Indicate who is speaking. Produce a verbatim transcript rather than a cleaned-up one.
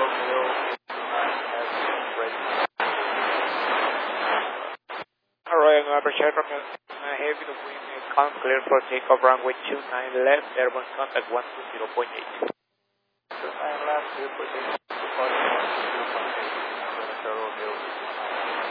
Speaker 1: Romeo has ready.
Speaker 2: Alright, I'm appreciate from you. Uh, heavy the wind, uh, calm, clear for takeoff, runway two nine left, airborne contact one two zero point eight.
Speaker 1: two nine left, zero point eight, departing one two zero point eight, Romeo.